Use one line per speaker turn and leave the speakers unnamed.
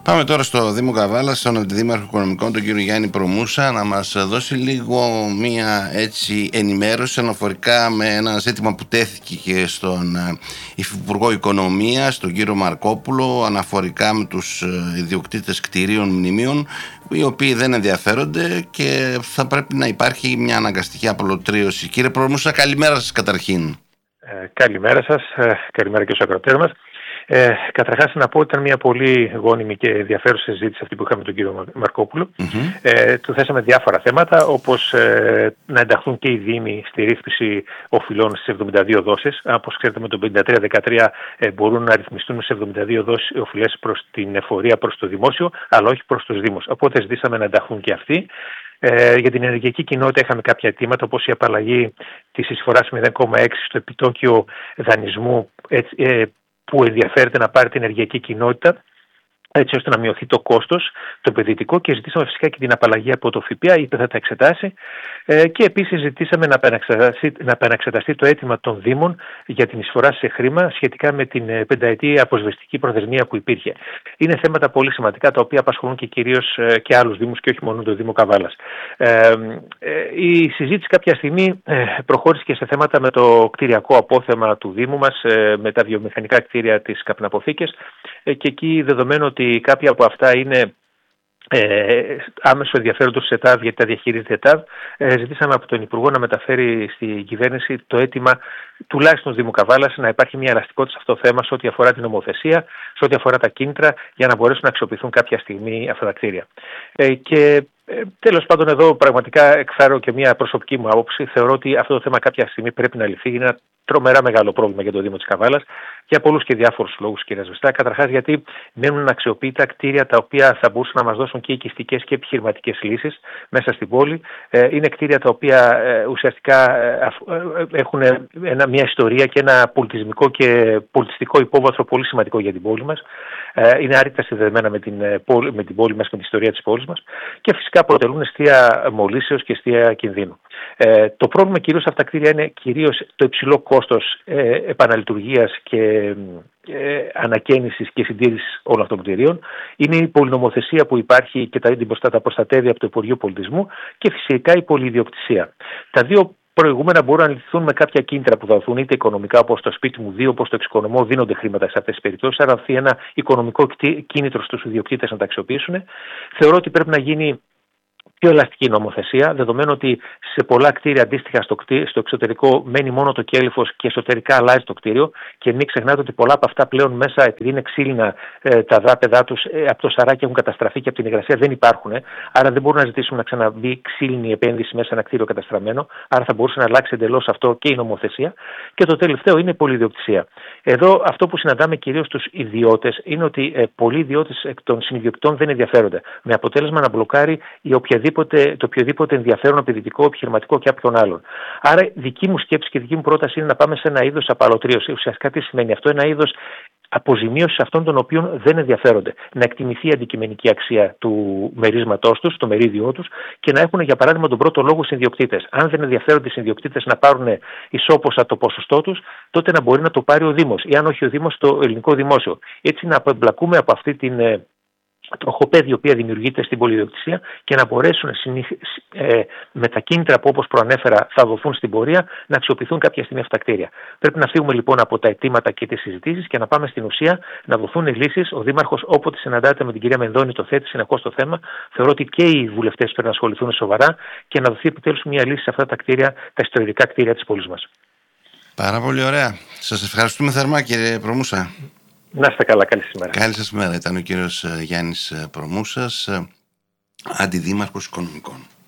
Πάμε τώρα στο Δήμο Καβάλας, στον Αντιδήμαρχο Οικονομικών, τον κύριο Γιάννη Προμούσα, να μας δώσει λίγο μία ενημέρωση αναφορικά με ένα ζήτημα που τέθηκε και στον Υφυπουργό Οικονομίας, τον κύριο Μαρκόπουλο, αναφορικά με τους ιδιοκτήτες κτηρίων μνημείων, οι οποίοι δεν ενδιαφέρονται και θα πρέπει να υπάρχει μια αναγκαστική απολωτρίωση. Κύριε Προμούσα, καλημέρα σας καταρχήν.
Καλημέρα σας, καλημέρα και στους ακροατές μας. Καταρχάς να πω ότι ήταν μια πολύ γόνιμη και ενδιαφέρουσα συζήτηση αυτή που είχαμε με τον κύριο Μαρκόπουλο. Του θέσαμε διάφορα θέματα, όπως να ενταχθούν και οι Δήμοι στη ρύθμιση οφειλών στις 72 δόσεις. Όπως ξέρετε, με το 53-13 μπορούν να ρυθμιστούν σε 72 δόσεις οφειλές προς την εφορία, προς το δημόσιο, αλλά όχι προς τους Δήμους. Οπότε ζητήσαμε να ενταχθούν και αυτοί. Για την ενεργειακή κοινότητα είχαμε κάποια αιτήματα, όπως η απαλλαγή της εισφοράς 0,6 στο επιτόκιο δανεισμού που ενδιαφέρεται να πάρει την ενεργειακή κοινότητα, έτσι ώστε να μειωθεί το κόστος, το επενδυτικό, και ζητήσαμε φυσικά και την απαλλαγή από το ΦΠΑ, είπε θα τα εξετάσει, και επίσης ζητήσαμε να επαναξεταστεί το αίτημα των Δήμων για την εισφορά σε χρήμα σχετικά με την πενταετή αποσβεστική προθεσμία που υπήρχε. Είναι θέματα πολύ σημαντικά, τα οποία απασχολούν και κυρίως και άλλους Δήμους και όχι μόνο το Δήμο Καβάλας. Η συζήτηση κάποια στιγμή προχώρησε και σε θέματα με το κτηριακό απόθεμα του Δήμου μας, με τα βιομηχανικά κτίρια της καπναποθήκες, και εκεί, δεδομένου ότι κάποια από αυτά είναι άμεσο ενδιαφέροντος της ΕΤΑΒ, γιατί τα διαχειρίζεται η ΕΤΑΒ, ζητήσαμε από τον Υπουργό να μεταφέρει στην κυβέρνηση το αίτημα, τουλάχιστον του Δήμου Καβάλας, να υπάρχει μια ελαστικότητα σε αυτό το θέμα, σε ό,τι αφορά την νομοθεσία, σε ό,τι αφορά τα κίνητρα, για να μπορέσουν να αξιοποιηθούν κάποια στιγμή αυτά τα κτίρια. Τέλος πάντων, εδώ πραγματικά εκφράζω και μια προσωπική μου άποψη. Θεωρώ ότι αυτό το θέμα κάποια στιγμή πρέπει να λυθεί. Είναι ένα τρομερά μεγάλο πρόβλημα για το Δήμο της Καβάλας για πολλούς και διάφορους λόγους, κύριε Σβεστά. Καταρχάς, γιατί μένουν αξιοποιητά κτίρια τα οποία θα μπορούσαν να μας δώσουν και οικιστικές και επιχειρηματικές λύσεις μέσα στην πόλη. Είναι κτίρια τα οποία ουσιαστικά έχουν μια ιστορία και ένα πολιτισμικό και πολιτιστικό υπόβαθρο πολύ σημαντικό για την πόλη μας. Είναι άρρηκτα συνδεδεμένα με την πόλη μας και με την ιστορία της πόλης μας, και φυσικά αποτελούν εστία μολύσεως και εστία κινδύνου. Το πρόβλημα κυρίως σε αυτά τα κτίρια είναι κυρίως το υψηλό κόστος επαναλειτουργίας και ανακαίνησης και συντήρησης όλων αυτών των κτιρίων. Είναι η πολυνομοθεσία που υπάρχει και τα προστατεύει από το Υπουργείο Πολιτισμού, και φυσικά η πολυιδιοκτησία. Τα δύο προηγούμενα μπορούν να λυθούν με κάποια κίνητρα που θα δοθούν, είτε οικονομικά, όπως το σπίτι μου 2, όπως το εξοικονομώ, δίνονται χρήματα σε αυτές τις περιπτώσεις. Άρα, δοθεί ένα οικονομικό κίνητρο στους ιδιοκτήτες να τα αξιοποιήσουν. Θεωρώ ότι πρέπει να γίνει πιο ελαστική νομοθεσία, δεδομένου ότι σε πολλά κτίρια αντίστοιχα στο εξωτερικό μένει μόνο το κέλυφος και εσωτερικά αλλάζει το κτίριο, και μην ξεχνάτε ότι πολλά από αυτά πλέον μέσα, επειδή είναι ξύλινα τα δάπεδά τους, από το σαράκι έχουν καταστραφεί και από την υγρασία δεν υπάρχουν, άρα δεν μπορούν να ζητήσουν να ξαναμπεί ξύλινη επένδυση μέσα σε ένα κτίριο καταστραμμένο, άρα θα μπορούσε να αλλάξει εντελώς αυτό και η νομοθεσία. Και το τελευταίο είναι η πολυιδιοκτησία. Εδώ αυτό που συναντάμε κυρίως στους ιδιώτες είναι ότι πολλοί ιδιώτες εκ των συνιδιοκτητών δεν ενδιαφέρονται, με αποτέλεσμα να μπλοκάρει το οποιοδήποτε ενδιαφέρον επενδυτικό, επιχειρηματικό και όποιον άλλον. Άρα, δική μου σκέψη και δική μου πρόταση είναι να πάμε σε ένα είδος απαλωτρίωση. Ουσιαστικά τι σημαίνει αυτό? Ένα είδος αποζημίωση αυτών των οποίων δεν ενδιαφέρονται. Να εκτιμηθεί η αντικειμενική αξία του μερίσματός τους, το μερίδιό τους, και να έχουν, για παράδειγμα, τον πρώτο λόγο συνδιοκτήτες. Αν δεν ενδιαφέρονται οι συνδιοκτήτες να πάρουν ισόποσα το ποσοστό τους, τότε να μπορεί να το πάρει ο Δήμος, ή αν όχι ο Δήμος, το ελληνικό δημόσιο. Έτσι να απεμπλακούμε από αυτή την τροχοπέδη η οποία δημιουργείται στην πολυιδιοκτησία, και να μπορέσουν με τα κίνητρα που, όπως προανέφερα, θα δοθούν στην πορεία, να αξιοποιηθούν κάποια στιγμή αυτά τα κτίρια. Πρέπει να φύγουμε λοιπόν από τα αιτήματα και τις συζητήσεις και να πάμε στην ουσία, να δοθούν λύσεις. Ο Δήμαρχος, όποτε συναντάται με την κυρία Μενδώνη, το θέτει συνεχώς το θέμα. Θεωρώ ότι και οι βουλευτές πρέπει να ασχοληθούν σοβαρά και να δοθεί επιτέλους μια λύση σε αυτά τα κτίρια, τα ιστορικά κτίρια της πόλης μας.
Πάρα πολύ ωραία. Σας ευχαριστούμε θερμά, κύριε Προμούσα.
Να είστε καλά, καλή σήμερα.
Καλή σας μέρα. Ήταν ο κύριος Γιάννης Προμούσας, Αντιδήμαρχος Οικονομικών.